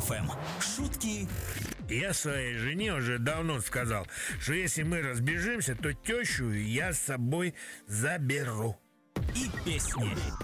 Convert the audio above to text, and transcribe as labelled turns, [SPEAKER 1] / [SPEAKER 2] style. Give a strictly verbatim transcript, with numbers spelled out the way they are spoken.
[SPEAKER 1] эф эм. Шутки
[SPEAKER 2] Я своей жене уже давно сказал, что если мы разбежимся, то тещу я с собой заберу.
[SPEAKER 1] и песни.